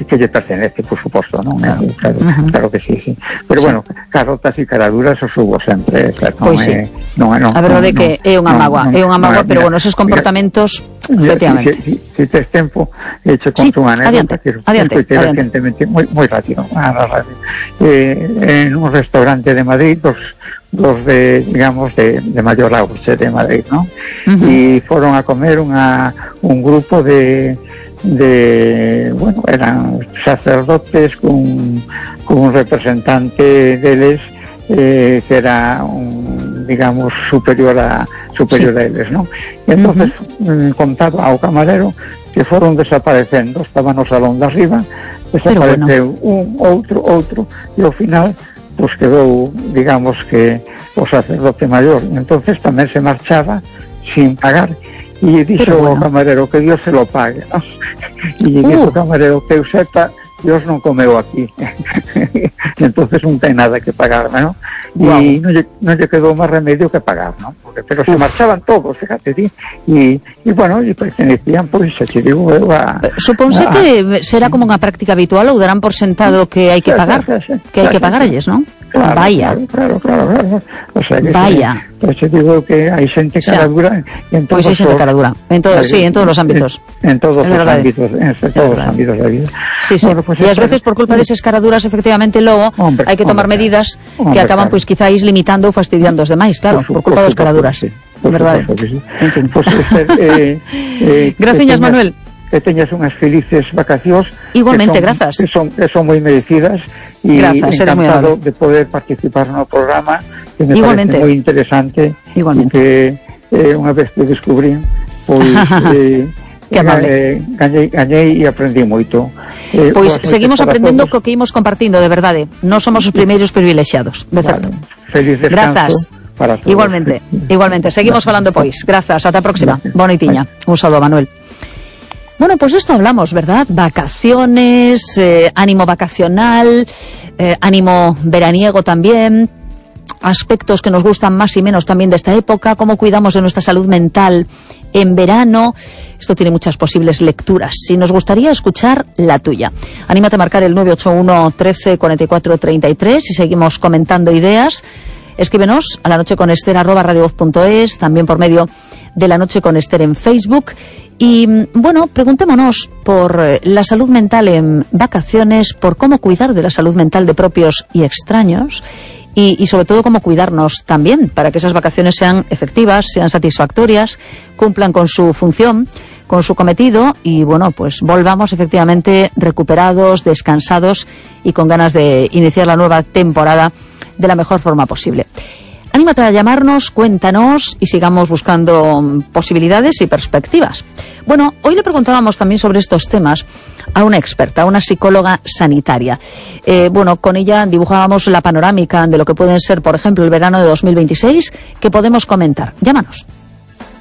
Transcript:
que lle pertenece, por suposto, non? Claro que sí. Pero bueno, carotas e caraduras os hubo sempre, pois sí. A verdade é que é unha mágoa, pero bueno, esos comportamentos, efectivamente. Si tes tempo, che conto unha anécdota que recientemente, moi rápido, en un restaurante de Madrid, dos de, digamos, de maior auxe de Madrid, ¿no? E foron a comer un grupo de bueno, eran sacerdotes con un representante deles que era digamos superior a eles, ¿no? E entonces contaba ao camarero que foron desaparecendo, estaban no salón de arriba, desapareceu un, outro e ao final pues quedou, digamos, que o sacerdote maior, entonces tamén se marchaba sin pagar. E dixo o camarero que Dios se lo pague, ¿no? E dixo o camarero que eu sepa, Dios non comeu aquí. Entonces non ten nada que pagar, ¿no? E non lle quedou máis remedio que pagar, ¿no? Pero se marchaban todos, fíjate, e bueno, e pertenecían, pois, xa te digo, suponse que será como unha práctica habitual ou darán por sentado que hai que pagar, que hai que pagaralles, ¿no? Claro, vaya. Claro. O sea, que vaya. Pues te digo que hai xente cara dura en todos. Pois hai xente cara dura. En todos os ámbitos. En todos os ámbitos, da vida. Sí. Bueno, pues e ás veces por culpa deses caraduras, efectivamente, logo hai que tomar medidas que acaban pois quizáis limitando ou fastidiando os demais, claro, por culpa dos caraduras. Verdade. En fin. Graciñas, Manuel. Que teñas unhas felices vacacións. Igualmente, grazas. Que son moi merecidas e encantado de poder participar no programa, que me parece moi interesante. Igualmente. Que unha vez que descubrí, pois que amable. Gañei e aprendí moito. Pois seguimos aprendendo co que imos compartindo, de verdade. Non somos os primeiros privilexiados, de certo. Feliz descanso. Para todos. Igualmente. Seguimos falando pois. Grazas, ata a próxima. Boa noitiña. Un saúdo, Manuel. Bueno, pues esto hablamos, ¿verdad? Vacaciones, ánimo vacacional, ánimo veraniego también, aspectos que nos gustan más y menos también de esta época, cómo cuidamos de nuestra salud mental en verano. Esto tiene muchas posibles lecturas. Si nos gustaría escuchar la tuya, anímate a marcar el 981 13 44 33 y seguimos comentando ideas. Escríbenos a lanocheconester@radiovoz.es, también por medio de La Noche con Ester en Facebook. Y bueno, preguntémonos por la salud mental en vacaciones, por cómo cuidar de la salud mental de propios y extraños y sobre todo cómo cuidarnos también para que esas vacaciones sean efectivas, sean satisfactorias, cumplan con su función, con su cometido y bueno, pues volvamos efectivamente recuperados, descansados y con ganas de iniciar la nueva temporada de la mejor forma posible. Anímate a llamarnos, cuéntanos y sigamos buscando posibilidades y perspectivas. Bueno, hoy le preguntábamos también sobre estos temas a una experta, a una psicóloga sanitaria. Bueno, con ella dibujábamos la panorámica de lo que pueden ser, por ejemplo, el verano de 2026, que podemos comentar. Llámanos.